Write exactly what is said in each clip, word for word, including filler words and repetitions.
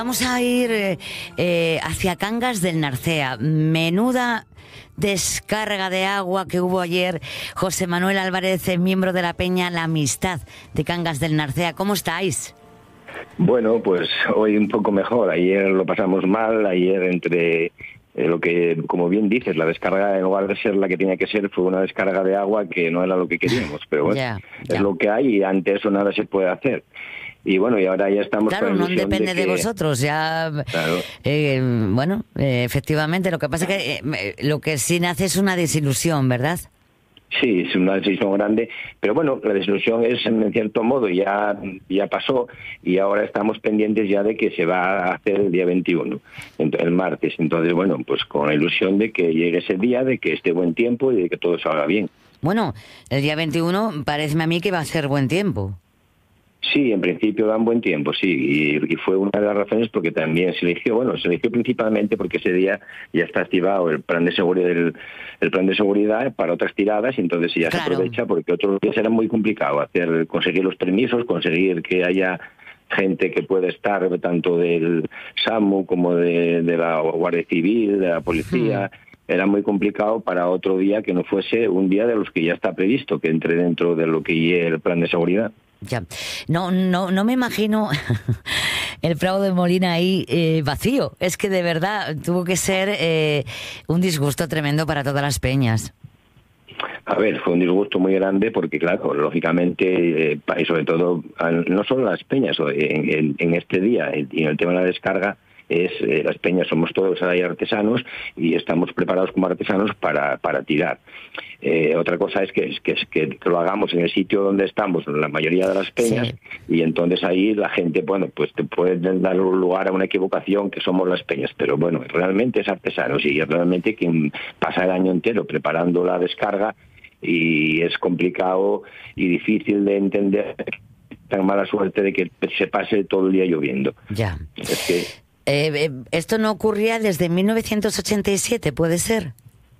Vamos a ir eh, eh, hacia Cangas del Narcea. Menuda descarga de agua que hubo ayer. José Manuel Álvarez, miembro de la Peña La Amistad de Cangas del Narcea. ¿Cómo estáis? Bueno, pues hoy un poco mejor. Ayer lo pasamos mal. Ayer entre eh, lo que, como bien dices, la descarga, en lugar de ser la que tenía que ser, fue una descarga de agua que no era lo que queríamos. Pero bueno, ya, ya. es lo que hay y ante eso nada se puede hacer. Y bueno, y ahora ya estamos claro, con la no depende de, que... de vosotros, ya... Claro. Eh, bueno, eh, efectivamente, lo que pasa es que eh, lo que sí nace es una desilusión, ¿verdad? Sí, es una desilusión grande, pero bueno, la desilusión es, en cierto modo, ya, ya pasó y ahora estamos pendientes ya de que se va a hacer el día veintiuno, el martes. Entonces, bueno, pues con la ilusión de que llegue ese día, de que esté buen tiempo y de que todo salga bien. Bueno, el día veintiuno parece a mí que va a ser buen tiempo. Sí, en principio dan buen tiempo, sí, y, y fue una de las razones porque también se eligió, bueno, se eligió principalmente porque ese día ya está activado el plan de seguridad, el, el plan de seguridad para otras tiradas, y entonces ya claro. se aprovecha porque otros días era muy complicado hacer, conseguir los permisos, conseguir que haya gente que pueda estar tanto del SAMU como de, de la Guardia Civil, de la policía. Hmm. Era muy complicado para otro día que no fuese un día de los que ya está previsto, que entre dentro de lo que es el plan de seguridad. Ya. No, no, no me imagino el Prado de Molina ahí eh, vacío. Es que de verdad tuvo que ser eh, un disgusto tremendo para todas las peñas. A ver, fue un disgusto muy grande porque, claro, lógicamente, eh, y sobre todo, no solo las peñas, en, en, en este día y en el tema de la descarga, es eh, las peñas somos todos ahí artesanos y estamos preparados como artesanos para, para tirar. Eh, otra cosa es que, es, que, es que lo hagamos en el sitio donde estamos, la mayoría de las peñas, sí. Y entonces ahí la gente, bueno, pues te puede dar lugar a una equivocación que somos las peñas, pero bueno, realmente es artesanos y realmente quien pasa el año entero preparando la descarga y es complicado y difícil de entender tan mala suerte de que se pase todo el día lloviendo. Ya. Es que Eh, eh, esto no ocurría desde mil novecientos ochenta y siete, ¿puede ser?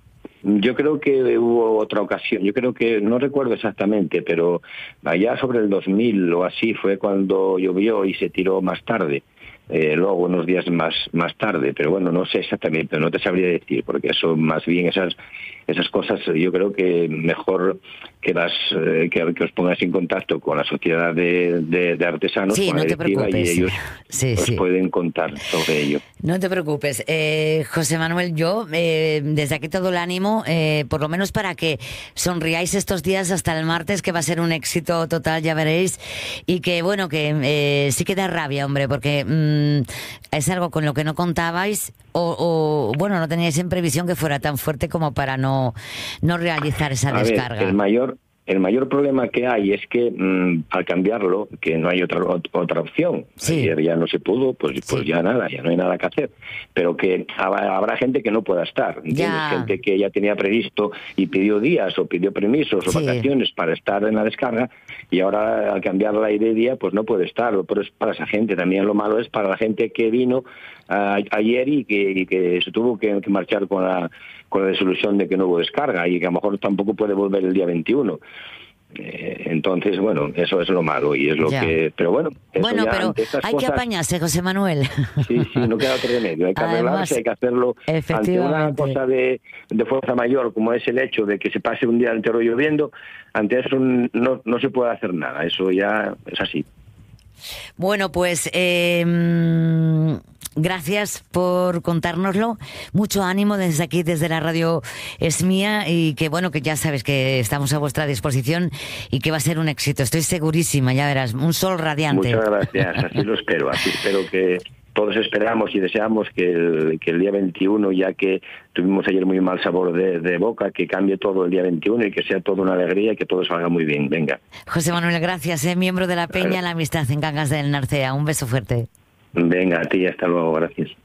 Yo creo que hubo otra ocasión, yo creo que, no recuerdo exactamente, pero allá sobre el dos mil o así fue cuando llovió y se tiró más tarde, eh, luego unos días más más tarde, pero bueno, no sé exactamente, no te sabría decir, porque eso más bien esas esas cosas yo creo que mejor que las eh, que, que os pongáis en contacto con la sociedad de, de, de artesanos, sí, con no la directiva, y ellos sí, os sí. pueden contar sobre ello. No te preocupes, eh, José Manuel, yo eh, desde aquí todo el ánimo, eh, por lo menos para que sonriáis estos días hasta el martes, que va a ser un éxito total, ya veréis, y que bueno, que eh, sí que da rabia, hombre, porque mmm, es algo con lo que no contabais o, o bueno, no teníais en previsión que fuera tan fuerte como para no, no realizar esa a descarga. Ver, el mayor El mayor problema que hay es que mmm, al cambiarlo, que no hay otra otra opción, sí. Ayer ya no se pudo, pues pues sí. ya nada, ya no hay nada que hacer, pero que habrá, habrá gente que no pueda estar, ¿entiendes? Gente que ya tenía previsto y pidió días o pidió permisos o sí. vacaciones para estar en la descarga y ahora al cambiar la de día pues no puede estar, pero es para esa gente. También lo malo es para la gente que vino uh, ayer y que, y que se tuvo que, que marchar con la con la desilusión de que no hubo descarga y que a lo mejor tampoco puede volver el día veintiuno. Eh, entonces, bueno, eso es lo malo y es lo ya. que... Pero bueno, eso bueno ya, pero hay cosas, que apañarse, José Manuel. Sí, sí, no queda otro remedio. Hay que Además, arreglarse, hay que hacerlo ante una cosa de, de fuerza mayor, como es el hecho de que se pase un día entero lloviendo. Ante eso no, no se puede hacer nada, eso ya es así. Bueno, pues... Eh... Gracias por contárnoslo. Mucho ánimo desde aquí, desde la radio Es Mía, y que bueno, que ya sabes que estamos a vuestra disposición y que va a ser un éxito. Estoy segurísima, ya verás, un sol radiante. Muchas gracias, así lo espero, así espero que todos esperamos y deseamos que el, que el día veintiuno, ya que tuvimos ayer muy mal sabor de, de boca, que cambie todo el día veintiuno y que sea toda una alegría y que todo salga muy bien. Venga. José Manuel, gracias, ¿eh? Miembro de la Peña La Amistad en Cangas del Narcea. Un beso fuerte. Venga, a ti, hasta luego, gracias.